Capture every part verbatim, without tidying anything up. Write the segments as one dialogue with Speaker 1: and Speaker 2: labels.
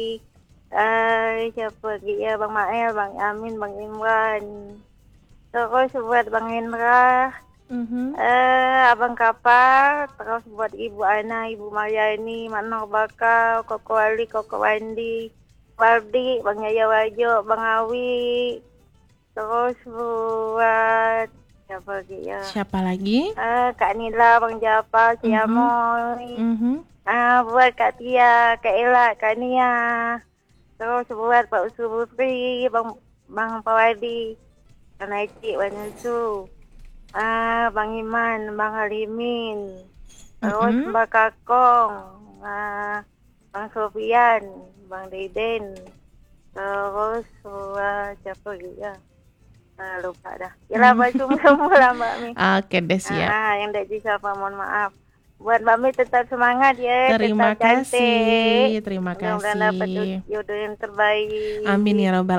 Speaker 1: eh, siapa lagi ya, Bang Mael, Bang Amin, Bang Imran. Terus buat Bang Hendra,
Speaker 2: Mhm.
Speaker 1: eh, Abang Kapar, terus buat Ibu Ana, Ibu Mariani, Mak Nur Bakau, Koko Ali, Koko Wandi, Waldi, Bang Yaya Wajo, Bang Awi. Terus buat siapa lagi ya?
Speaker 2: Siapa lagi?
Speaker 1: Eh, Kak Nila, Bang Japa,
Speaker 2: Mhm.
Speaker 1: Ciamoy.
Speaker 2: Mhm.
Speaker 1: Ah, buat Kak Tia, Kak Ella, Kak Nia. Terus buat Pak Usubutri, Bang Bang Pawadi, Kak Naiki, Bang Yusu. Ah, Bang Iman, Bang Halimin. Terus
Speaker 2: Mhm.
Speaker 1: Mbak Kakong, ah, Bang Sofian, Bang Deden. Terus buat siapa lagi ya? Ah, lupa dah. Yalah,
Speaker 2: Mmm.
Speaker 1: Mbak semua lah Mbak Mi.
Speaker 2: Oke deh, siap.
Speaker 1: Ah, yang tak disapa mohon maaf. Buat Mbak Mi tetap semangat ya,
Speaker 2: Terima
Speaker 1: tetap cantik.
Speaker 2: kasih, terima
Speaker 1: Mudah-mudahan dapat
Speaker 2: kasih.
Speaker 1: jodoh yang
Speaker 2: Amin
Speaker 1: terbaik.
Speaker 2: ya rabbal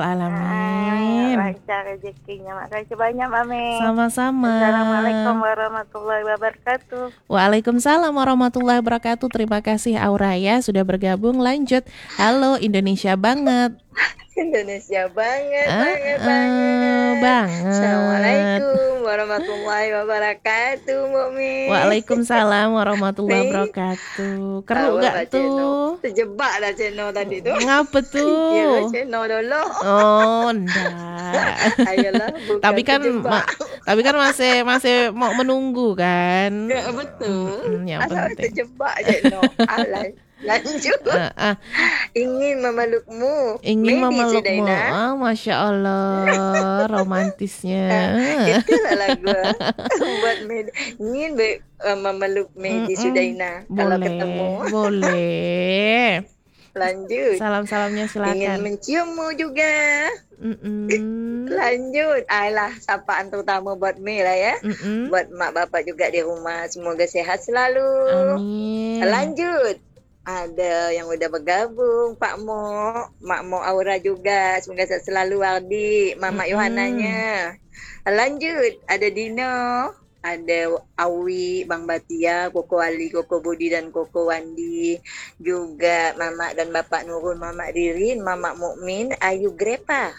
Speaker 1: Ah,
Speaker 2: alamin.
Speaker 1: lancar rezekinya. Makasih banyak Mbak Mi.
Speaker 2: Sama-sama.
Speaker 1: Assalamualaikum warahmatullahi wabarakatuh.
Speaker 2: Waalaikumsalam warahmatullahi wabarakatuh. Terima kasih Auraya sudah bergabung. Lanjut. Halo Indonesia banget.
Speaker 3: Indonesia banget,
Speaker 2: Ah,
Speaker 3: banget,
Speaker 2: eh,
Speaker 3: banget.
Speaker 2: banget.
Speaker 3: Assalamualaikum warahmatullahi wabarakatuh, Mbak Mi.
Speaker 2: Waalaikumsalam warahmatullahi
Speaker 3: Mi,
Speaker 2: wabarakatuh. Keru
Speaker 3: tahu
Speaker 2: gak
Speaker 3: Mbak Ceno?
Speaker 2: tuh?
Speaker 3: Terjebak dah Ceno tadi tu.
Speaker 2: Ngapa
Speaker 3: Kira
Speaker 2: tuh?
Speaker 3: Ceno dulu.
Speaker 2: Oh, enggak.
Speaker 3: Ayolah,
Speaker 2: Tapi
Speaker 3: bukan
Speaker 2: kan
Speaker 3: terjebak.
Speaker 2: ma- tapi kan masih masih mau menunggu kan.
Speaker 3: Ya, betul.
Speaker 2: Mm-mm, yang
Speaker 3: Asal
Speaker 2: penting.
Speaker 3: terjebak Ceno. Alay. Lanjut.
Speaker 2: Ah, ah,
Speaker 3: Ingin memelukmu.
Speaker 2: ingin
Speaker 3: Maybe
Speaker 2: memelukmu.
Speaker 3: Sudaina.
Speaker 2: Oh, Masya Allah, romantisnya.
Speaker 3: Ah, itulah lagu ah. Buat Medi. Ingin be, uh, memeluk Medi
Speaker 2: Mm-mm.
Speaker 3: Sudaina kalau ketemu.
Speaker 2: Boleh, boleh.
Speaker 3: Lanjut.
Speaker 2: Salam-salamnya
Speaker 3: Ingin
Speaker 2: silakan.
Speaker 3: menciummu juga.
Speaker 2: Mm-mm.
Speaker 3: Lanjut. Ayolah, sapaan terutama buat Mei lah ya.
Speaker 2: Mm-mm.
Speaker 3: Buat mak bapak juga di rumah. Semoga sehat selalu.
Speaker 2: Amin.
Speaker 3: Lanjut. Ada yang udah bergabung, Pak Mo, Mak Mo Aura juga. Semoga sehat selalu Wardi, Mama
Speaker 2: Mm-mm.
Speaker 3: Yohananya. Lanjut, ada Dino, ada Awi, Bang Batia, Koko Ali, Koko Budi dan Koko Wandi. Juga Mama dan Bapak Nurul, Mama Ririn, Mama Mukmin, Ayu Grepa.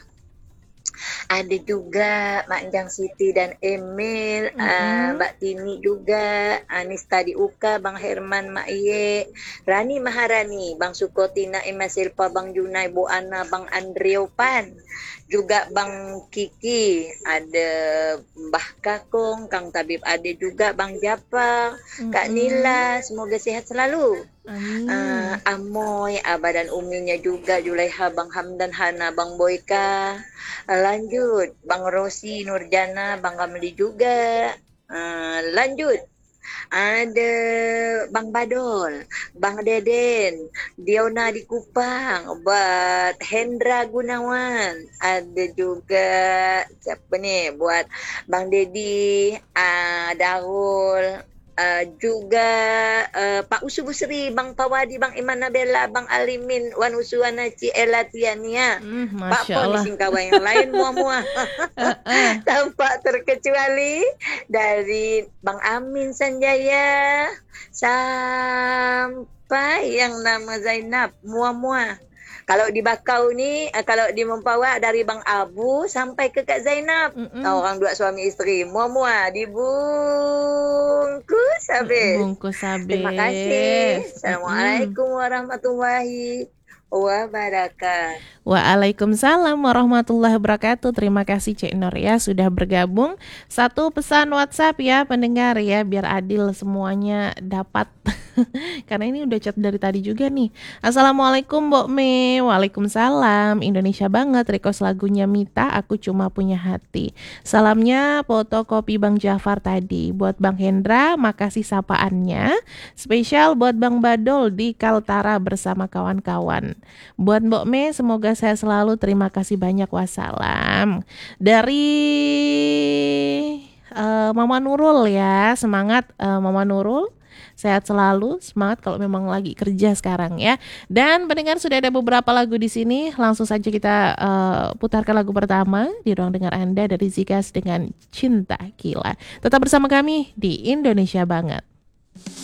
Speaker 3: Ada juga Mak Jang Siti dan Emil, uh,
Speaker 2: Mm-mm.
Speaker 3: Mbak Tini juga, Anis Tadi Uka, Bang Herman, Mak Iye, Rani Maharani, Bang Sukoti, Naima Silpa, Bang Junai, Bu Ana, Bang Andriopan, juga Bang Kiki, ada Mbah Kakung, Kang Tabib, ada juga Bang Japa, Kak
Speaker 2: Mm-mm.
Speaker 3: Nila, semoga sehat selalu.
Speaker 2: Amin.
Speaker 3: Uh, Amoy, Abah dan Uminya juga, Julaiha, Bang Hamdan, Hana, Bang Boyka. Uh, lanjut, Bang Rosi, Nurjana, Bang Kamli juga. Uh, lanjut, ada Bang Badol, Bang Deden, Diona di Kupang, buat Hendra Gunawan. Ada juga siapa nih, buat Bang Dedi, uh, Darul. Uh, juga uh, Pak Usu Busri, Bang Pawadi, Bang Iman Nabela, Bang Alimin, Wan Usuana, Ci Ela Tiania,
Speaker 2: Mm,
Speaker 3: Pak
Speaker 2: Masya
Speaker 3: Pon di
Speaker 2: Allah.
Speaker 3: Singkawa yang lain muah-muah.
Speaker 2: Ah, ah.
Speaker 3: Tanpa terkecuali dari Bang Amin Sanjaya sampai yang nama Zainab muah-muah. Kalau di Bakau ni, kalau di Mempawah dari Bang Abu sampai ke Kak Zainab.
Speaker 2: Mm-mm.
Speaker 3: Orang dua suami isteri. Muah-muah dibungkus habis.
Speaker 2: Bungkus habis.
Speaker 3: Terima kasih.
Speaker 2: Mm-mm.
Speaker 3: Assalamualaikum warahmatullahi wabarakatuh.
Speaker 2: Waalaikumsalam warahmatullahi wabarakatuh. Terima kasih Cik Nur ya sudah bergabung. Satu pesan WhatsApp ya pendengar ya biar adil semuanya dapat. Karena ini udah chat dari tadi juga nih. Assalamualaikum Mbok Me. Waalaikumsalam. Indonesia banget request lagunya Mita. Aku cuma punya hati. Salamnya fotokopi Bang Jafar tadi. Buat Bang Hendra makasih sapaannya. Spesial buat Bang Badol di Kaltara bersama kawan-kawan. Buat Mbok Me semoga saya selalu, terima kasih banyak, wassalam. Dari uh, Mama Nurul ya, semangat uh, Mama Nurul, sehat selalu, semangat kalau memang lagi kerja sekarang ya. Dan pendengar sudah ada beberapa lagu di sini, langsung saja kita uh, putarkan lagu pertama di ruang dengar Anda dari Zikas dengan Cinta Gila. Tetap bersama kami di Indonesia Banget.